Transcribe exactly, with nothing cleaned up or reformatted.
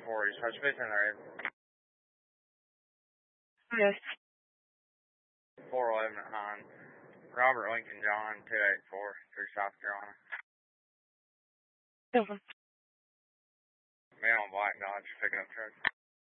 forties. Touch base in there. Yes. four eleven on Robert Lincoln John two eight four through South Carolina. Seven. Man on Black Dodge pickup truck.